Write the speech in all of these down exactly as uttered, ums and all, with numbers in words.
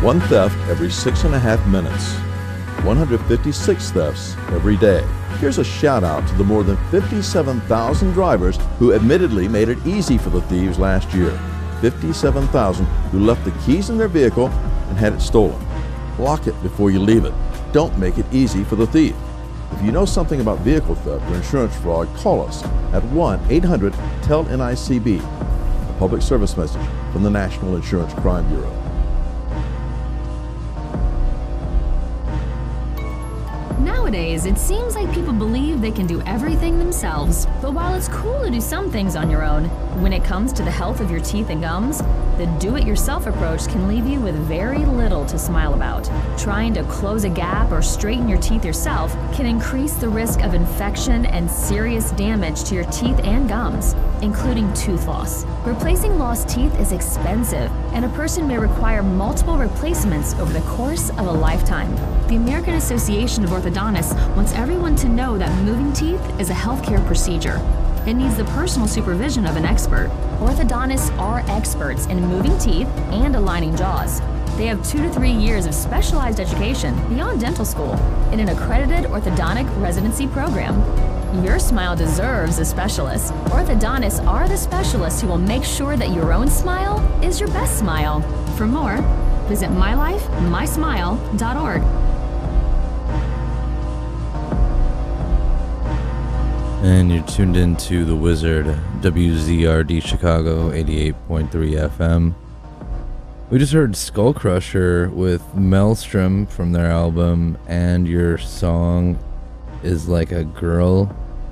One theft every six and a half minutes. one hundred fifty-six thefts every day. Here's a shout out to the more than fifty-seven thousand drivers who admittedly made it easy for the thieves last year. fifty-seven thousand who left the keys in their vehicle and had it stolen. Lock it before you leave it. Don't make it easy for the thief. If you know something about vehicle theft or insurance fraud, call us at one eight hundred T E L N I C B. A public service message from the National Insurance Crime Bureau. Nowadays, it seems like people believe they can do everything themselves. But while it's cool to do some things on your own, when it comes to the health of your teeth and gums, the do-it-yourself approach can leave you with very little to smile about. Trying to close a gap or straighten your teeth yourself can increase the risk of infection and serious damage to your teeth and gums, including tooth loss. Replacing lost teeth is expensive, and a person may require multiple replacements over the course of a lifetime. The American Association of Orthodontists wants everyone to know that moving teeth is a healthcare procedure. It needs the personal supervision of an expert. Orthodontists are experts in moving teeth and aligning jaws. They have two to three years of specialized education beyond dental school in an accredited orthodontic residency program. Your smile deserves a specialist. Orthodontists are the specialists who will make sure that your own smile is your best smile. For more, visit my life my smile dot org. And you're tuned into The Wizard, W Z R D Chicago, eighty-eight point three F M. We just heard Skull Crusher with Maelstrom from their album And Your Song Is Like a Girl.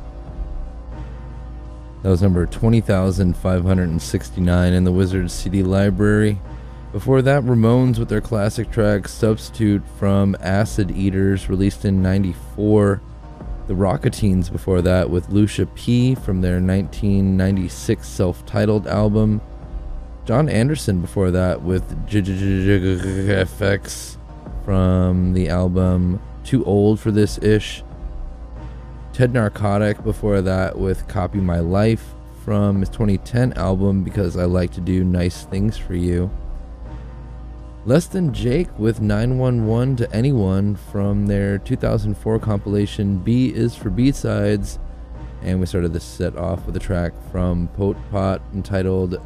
That was number twenty thousand five hundred sixty-nine in the Wizard C D library. Before that, Ramones with their classic track Substitute from Acid Eaters, released in ninety-four. The Rocketeens before that with Lucia P from their nineteen ninety-six self-titled album. John Anderson before that with F X from the album Too Old for This Ish. Ted Narcotic before that with Copy My Life from his twenty ten album Because I Like to Do Nice Things for You. Less Than Jake with nine one one to Anyone from their two thousand four compilation B is for B-Sides. And we started this set off with a track from Pot Pot entitled